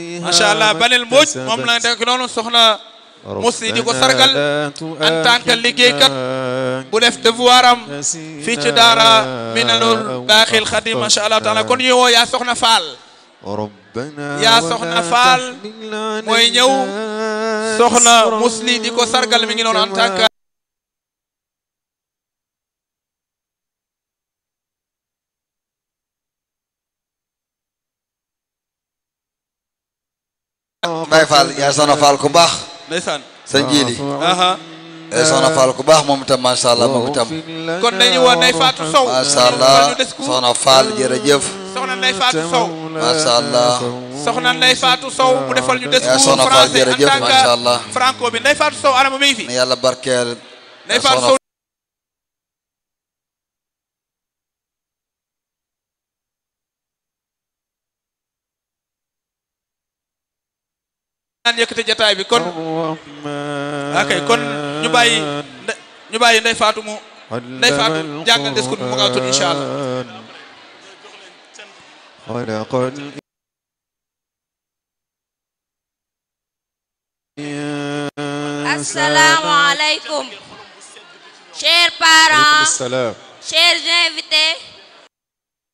macha allah Banel Mbodj moom la nekk noonu soxna Mously di ko sargal en tant que liggéeykat bu def devoir am fii ci daara Minanul Baaxil Xadim macha allah taala kon ñu woo yaa soxna Fall yaa soxna Fall mooy ñëw soxna Mously di ko sargal mi ngi noonu en tant que Baye Fall yaa soxna Fall ku baax ndeysaan sa njiili aha yaa soxna Fall ku baax moom itam macha allah moom itam kon dañu woon Ndeye Fatou Sow macha allah soxna Fall jërëjëf soxna Ndeye Fatou Sow macha allah soxna Ndeye Fatou Sow mu defal ñu yaa soxna Fall jërëjëf macha allah franco bi Ndeye Fatou Sow anam mi ngi fi na yàlla barkeel Ndeye Fatou Sow naan yëkkati jataay bi kon ok kon ñu bàyyi Ndeye Fatou mu Ndeye Fatou jàngal des ko mu gaaw tudd incha allah Assalamu alaikum chers parents, chers invités,